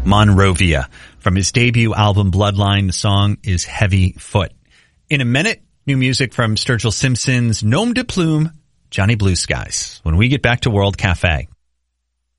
Monrovia. From his debut album Bloodline, the song is Heavy Foot. In a minute, new music from Sturgill Simpson's Nom de Plume, Johnny Blue Skies, when we get back to World Cafe.